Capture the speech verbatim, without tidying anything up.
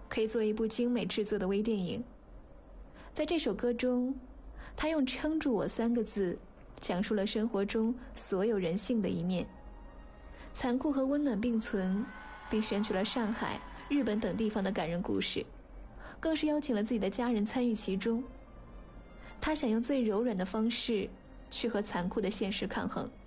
可以做一部精美制作的微电影。在这首歌中，他用撑住我三个字讲述了生活中所有人性的一面，残酷和温暖并存，并选取了上海、日本等地方的感人故事，更是邀请了自己的家人参与其中。他想用最柔软的方式去和残酷的现实抗衡。